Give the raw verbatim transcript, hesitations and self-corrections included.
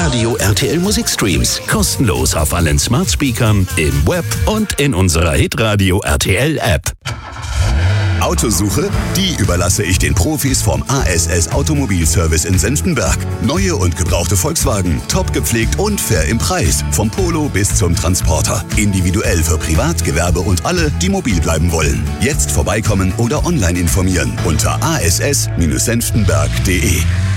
Hitradio R T L Musikstreams. Kostenlos auf allen Smart Speakern, im Web und in unserer Hitradio R T L App. Autosuche? Die überlasse ich den Profis vom A S S Automobilservice in Senftenberg. Neue und gebrauchte Volkswagen, top gepflegt und fair im Preis. Vom Polo bis zum Transporter. Individuell für Privat, Gewerbe und alle, die mobil bleiben wollen. Jetzt vorbeikommen oder online informieren unter a s s Bindestrich senftenberg punkt d e.